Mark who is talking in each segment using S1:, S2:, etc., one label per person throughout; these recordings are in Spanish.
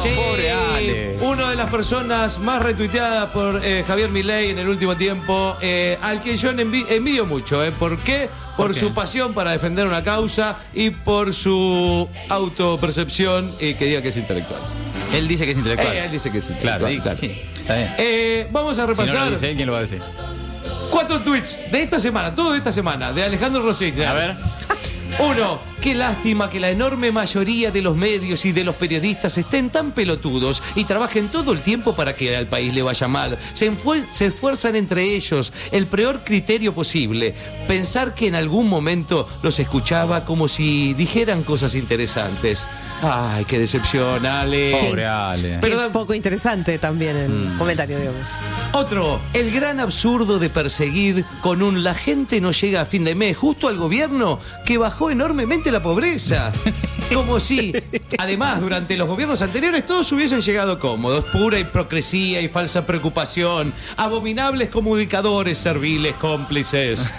S1: Sí,
S2: pobre Ale.
S1: una de las personas más retuiteadas por Javier Milei en el último tiempo, al que yo envidio mucho. ¿Por qué? Por su pasión para defender una causa y por su autopercepción que diga que es intelectual.
S2: Él dice que es intelectual.
S1: Él dice que es intelectual.
S2: Claro. Sí, está bien.
S1: Vamos a
S2: Si
S1: repasar
S2: no lo dice él, ¿quién lo va a decir?
S1: 4 tweets de esta semana, todo de esta semana, de Alejandro Rosich.
S2: A ver.
S1: 1. Qué lástima que la enorme mayoría de los medios y de los periodistas estén tan pelotudos y trabajen todo el tiempo para que al país le vaya mal. Se esfuerzan entre ellos el peor criterio posible. Pensar que en algún momento los escuchaba como si dijeran cosas interesantes. Ay, qué decepción, Ale.
S2: Pobre Ale.
S3: Qué poco interesante también el comentario, digamos.
S1: Otro, el gran absurdo de perseguir con un la gente no llega a fin de mes justo al gobierno que bajó enormemente la pobreza. Como si, además, durante los gobiernos anteriores todos hubiesen llegado cómodos. Pura hipocresía y falsa preocupación. Abominables comunicadores, serviles, cómplices.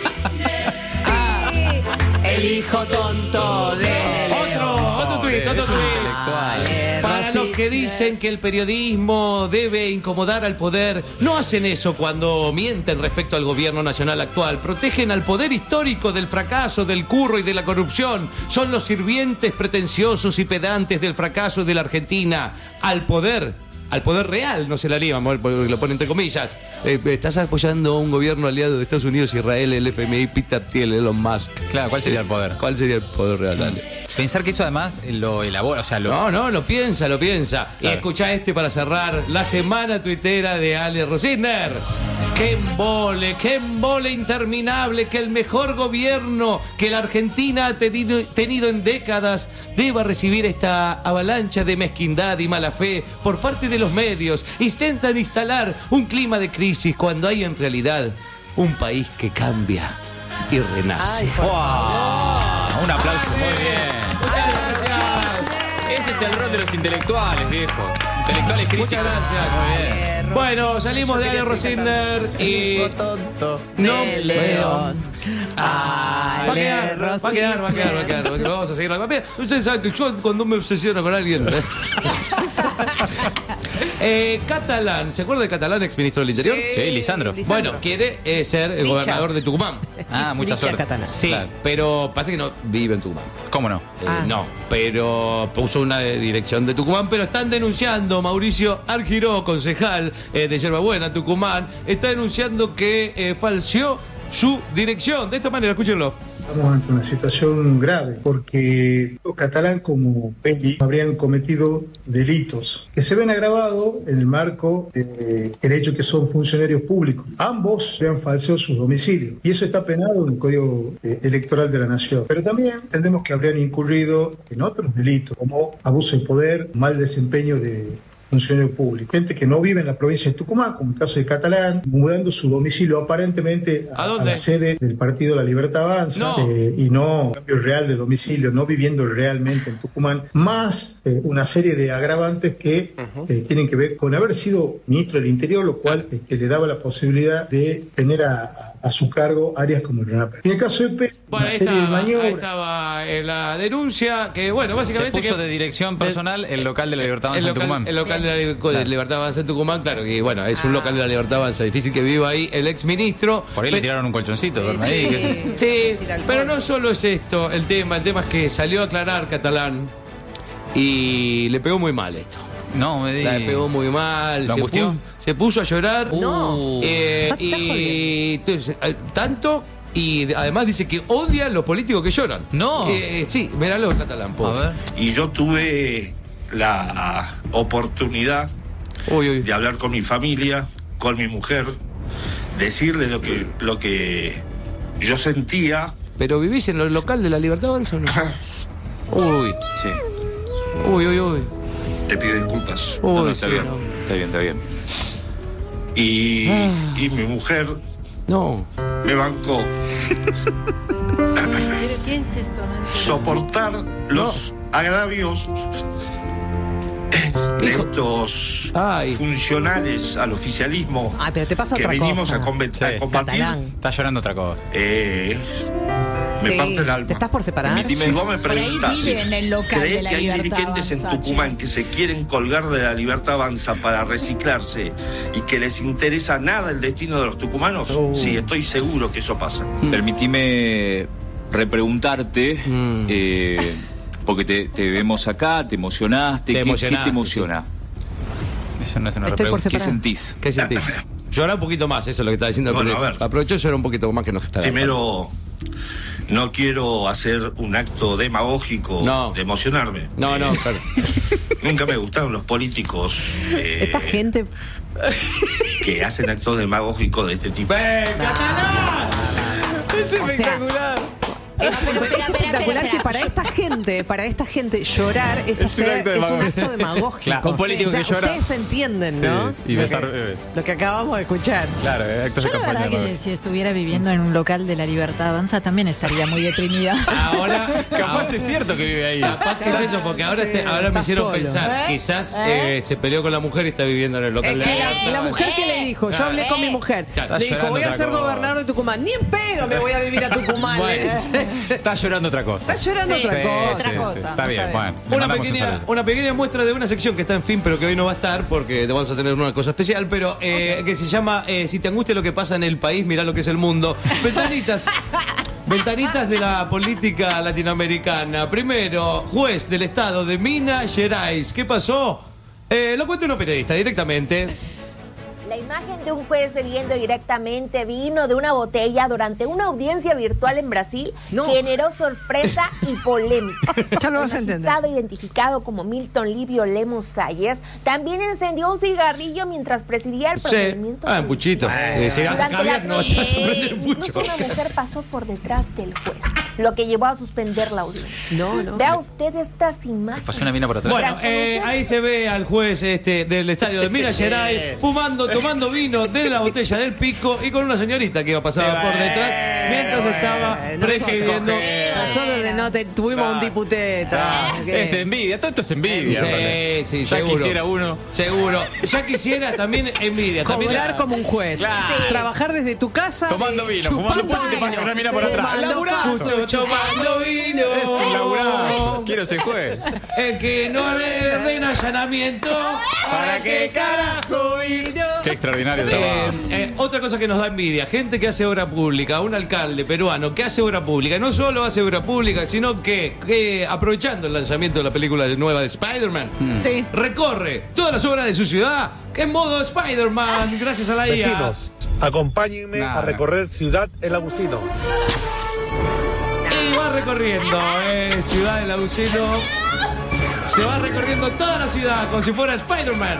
S3: El hijo tonto de
S1: Otro tuit.
S2: Intelectual.
S1: Para los que dicen que el periodismo debe incomodar al poder, no hacen eso cuando mienten respecto al gobierno nacional actual. Protegen al poder histórico del fracaso, del curro y de la corrupción. Son los sirvientes pretenciosos y pedantes del fracaso de la Argentina. Al poder real no se la lían, porque lo ponen entre comillas. Estás apoyando a un gobierno aliado de Estados Unidos, Israel, el FMI, Peter Thiel, Elon Musk.
S2: Claro, ¿cuál sería el poder?
S1: ¿Cuál sería el poder real, Ale?
S2: Pensar que eso además lo elabora, o sea,
S1: No, lo piensa.
S2: Claro.
S1: Y escuchá para cerrar la semana tuitera de Ale Rositner. ¡Qué embole interminable que el mejor gobierno que la Argentina ha tenido en décadas deba recibir esta avalancha de mezquindad y mala fe por parte de los medios! Intentan instalar un clima de crisis cuando hay en realidad un país que cambia y renace.
S2: Un aplauso, muy bien.
S1: Muchas gracias.
S2: Ese es el rol de los intelectuales, viejo. Intelectuales críticos.
S1: Muchas gracias.
S2: Muy bien.
S1: Bueno, salimos de Ale Rositner y...
S3: tonto
S1: No,
S3: de León.
S1: Va a quedar. Porque lo vamos a seguir. Ustedes saben que yo cuando me obsesiono con alguien... Catalán, ¿se acuerda de Catalán, exministro del Interior?
S2: Sí, Lisandro.
S1: Bueno, quiere ser el gobernador de Tucumán.
S2: Mucha suerte.
S3: Catalán.
S1: Sí,
S2: Claro.
S1: pero parece que no vive en Tucumán.
S2: ¿Cómo no?
S1: No, pero puso una dirección de Tucumán, pero están denunciando, Mauricio Argiró, concejal de Yerbabuena, Tucumán, está denunciando que falseó su dirección. De esta manera, escúchenlo.
S4: Estamos ante una situación grave porque los catalán como Peli habrían cometido delitos que se ven agravados en el marco del hecho que son funcionarios públicos. Ambos habrían falseado sus domicilios y eso está penado en el Código Electoral de la Nación. Pero también entendemos que habrían incurrido en otros delitos como abuso de poder, mal desempeño de funcionario público. Gente que no vive en la provincia de Tucumán, como el caso de Catalán, mudando su domicilio aparentemente a la sede del Partido La Libertad Avanza, y no cambio real de domicilio, no viviendo realmente en Tucumán, más una serie de agravantes que tienen que ver con haber sido ministro del Interior, lo cual le daba la posibilidad de tener a su cargo áreas como el RENAPE. En el caso de P,
S1: Bueno,
S4: una serie de maniobras.
S1: ahí estaba la denuncia que, bueno, básicamente...
S2: Se puso de dirección personal el local de la Libertad Avanza en Tucumán.
S1: El local de la Libertad Avanza en Tucumán, claro, que bueno, es un local de la Libertad Avanza, difícil que viva ahí el exministro.
S2: Por ahí le tiraron un colchoncito, duerme ahí.
S1: Sí, pero no solo es esto el tema es que salió a aclarar Catalán y le pegó muy mal esto.
S2: No, me di.
S1: Le pegó muy mal,
S2: ¿Lo angustió?
S1: se puso a llorar.
S3: No.
S1: Y entonces, tanto, y además dice que odia a los políticos que lloran.
S2: No.
S1: Sí, míralo, Catalán.
S2: A ver.
S5: Y yo tuve la oportunidad de hablar con mi familia, con mi mujer, decirle lo que yo sentía.
S1: ¿Pero vivís en el local de la Libertad Avanza o no? Uy.
S5: Sí.
S1: Uy.
S5: Te pido disculpas.
S1: Uy,
S2: Está
S1: sí,
S2: bien.
S1: no.
S2: Está bien.
S5: Y mi mujer
S1: No.
S5: me bancó.
S6: ¿Pero qué es esto? No entiendo.
S5: Soportar los agravios de estos funcionales al oficialismo
S3: pero te pasa
S5: que
S3: otra
S5: venimos
S3: cosa.
S5: a combatir.
S3: Catalán.
S2: Está llorando otra cosa.
S5: Me
S3: Sí.
S5: parte el alma.
S3: ¿Te estás por separar?
S5: Si vos me
S6: Por ahí
S5: preguntás,
S6: vive en el local
S5: ¿crees
S6: de la
S5: que hay
S6: Libertad
S5: dirigentes en
S6: Avanza,
S5: Tucumán que se quieren colgar de la Libertad Avanza para reciclarse y que les interesa nada el destino de los tucumanos? Sí, estoy seguro que eso pasa.
S7: Permitime repreguntarte, porque te vemos acá, te emocionaste. ¿Qué te emociona?
S2: Eso no es una
S3: Estoy por
S2: repregunta.
S7: ¿Qué
S3: separar.
S7: sentís?
S1: ¿Qué sentís? Llorar un poquito más, eso es lo que está diciendo el
S5: Bueno,
S1: periodista.
S5: a ver.
S1: Aprovechó llorar un poquito más que nos está.
S5: Primero, no quiero hacer un acto demagógico
S1: No.
S5: de emocionarme.
S1: No, pero...
S5: Nunca me gustaron los políticos
S3: Esta gente.
S5: que hacen actos demagógicos de este tipo.
S1: ¡Catalán!
S3: O sea, es espectacular que para esta gente llorar es
S2: Es un acto
S3: un
S2: demagógico.
S3: acto demagógico.
S2: Claro, un político
S3: O sea,
S2: que llora.
S3: Ustedes entienden, ¿no?
S2: Sí, y besar bebés.
S3: Lo que acabamos de escuchar.
S2: Claro, actos
S6: Yo
S2: de
S6: la
S2: campaña.
S6: verdad que si estuviera viviendo en un local de la Libertad Avanza también estaría muy deprimida.
S1: Ahora,
S2: Capaz es cierto que vive ahí.
S1: capaz que es eso, porque ahora, ahora me
S3: Está
S1: hicieron
S3: solo.
S1: pensar. Quizás se peleó con la mujer y está viviendo en el local de
S3: Es que
S1: Libertad.
S3: la mujer que le dijo, yo hablé con mi mujer,
S1: Claro,
S3: le
S2: está
S3: dijo, voy a
S2: llorando
S3: ser
S2: otra cosa.
S3: gobernador de Tucumán. Ni en pedo me voy a vivir a Tucumán. le
S2: Bueno,
S3: dice.
S2: está llorando otra cosa.
S3: Está llorando
S6: Sí.
S3: otra
S2: Sí,
S3: cosa.
S6: Otra
S2: sí,
S6: cosa,
S2: sí. Está
S6: no
S2: bien,
S6: sabemos.
S2: bueno. le mandamos un saludo.
S1: Una pequeña muestra de una sección que está en fin, pero que hoy no va a estar porque te vamos a tener una cosa especial, pero que se llama Si te angustia lo que pasa en el país, mirá lo que es el mundo. Ventanitas. Ventanitas de la política latinoamericana. Primero, juez del estado de Minas Gerais. ¿Qué pasó? Lo cuenta una periodista directamente.
S8: La imagen de un juez bebiendo directamente vino de una botella durante una audiencia virtual en Brasil
S3: No.
S8: generó sorpresa y polémica.
S3: Ya lo vas a
S8: El
S3: entender.
S8: magistrado identificado como Milton Livio Lemos Salles también encendió un cigarrillo mientras presidía el
S1: Sí.
S8: procedimiento.
S1: Ah, un puchito. Si vas a
S8: Durante
S1: caviar,
S8: la
S1: no te vas a prender un pucho.
S8: Incluso una mujer pasó por detrás del juez, lo que llevó a suspender la audiencia.
S3: No.
S8: Vea usted estas imágenes.
S2: Pasó una mina por atrás.
S1: Bueno, ahí se ve al juez del estadio de Minas Gerais fumando, tomando vino de la botella del pico y con una señorita que iba pasando por detrás mientras estaba presidiendo.
S3: Nosotros tuvimos un diputeta.
S2: Es de envidia, todo esto es envidia. Vale.
S1: Sí,
S2: Ya
S1: seguro.
S2: quisiera uno.
S1: Seguro. Ya quisiera también envidia. También
S3: Cobrar como un juez.
S2: Claro.
S3: Sí. Trabajar desde tu casa.
S2: Tomando vino,
S3: chupando
S2: fumando pucho y te
S3: vino.
S2: pasa una mina por atrás.
S3: Fumando
S2: ¡Laburazo!
S3: pucho.
S1: tomando vino.
S2: Es un laburazo. Quiero ser juez.
S1: El que no le ordena allanamiento.
S2: ¿Para qué carajo vino? Qué extraordinario trabajo.
S1: Otra cosa que nos da envidia, gente que hace obra pública, un alcalde peruano que hace obra pública, no solo hace obra pública, sino que aprovechando el lanzamiento de la película nueva de Spider-Man,
S3: Sí.
S1: recorre todas las obras de su ciudad en modo Spider-Man, gracias a la IA.
S9: Vecinos, acompáñenme
S2: Nada.
S9: a recorrer Ciudad El Agustino.
S1: Y va recorriendo, Ciudad del Agustino. Se va recorriendo toda la ciudad como si fuera Spider-Man.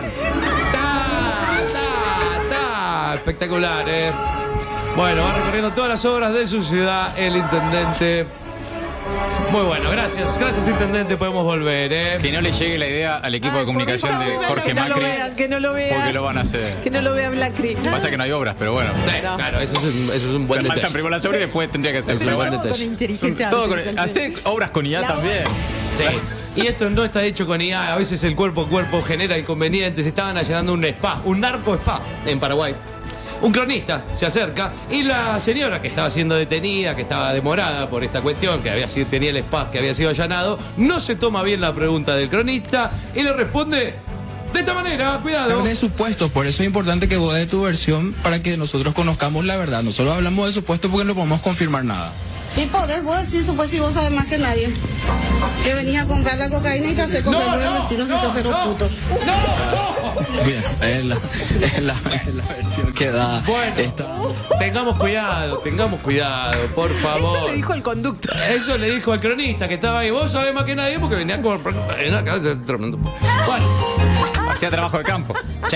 S1: Espectacular, Bueno, va recorriendo todas las obras de su ciudad el intendente. Muy bueno, gracias, intendente, podemos volver,
S2: Que no le llegue la idea al equipo de comunicación de Jorge
S3: que no lo
S2: Macri.
S3: vean, que no lo vean.
S2: Porque lo van a hacer.
S3: Que no lo vea Blacri.
S2: Pasa que no hay obras, pero bueno.
S1: Claro, eso es un buen
S2: Le faltan
S1: detalle.
S2: primero las obras y después tendría que hacer.
S1: Es un
S2: Pero
S1: buen
S2: bueno,
S1: detalle.
S3: inteligencia.
S2: todo con, hacer obras con IA también.
S1: Sí. Y esto no está hecho con IA, a veces el cuerpo a cuerpo genera inconvenientes. Estaban allanando un spa, un narco spa en Paraguay. Un cronista se acerca y la señora que estaba siendo detenida, que estaba demorada por esta cuestión, que tenía el spa que había sido allanado, no se toma bien la pregunta del cronista y le responde de esta manera, cuidado.
S10: De supuestos, por eso es importante que vos des tu versión para que nosotros conozcamos la verdad. Nosotros hablamos de supuestos porque no podemos confirmar nada.
S11: Y podés vos decir eso, pues si vos sabes más que nadie. Que venís a comprar la cocaína y te hace comer los vecinos y sos pero puto.
S10: Bien, es la versión que da.
S1: Bueno, tengamos cuidado, por favor.
S3: Eso le dijo el conductor.
S1: Eso le dijo al cronista que estaba ahí. Vos sabés más que nadie porque venía a comprar. Bueno.
S2: Hacía trabajo de campo.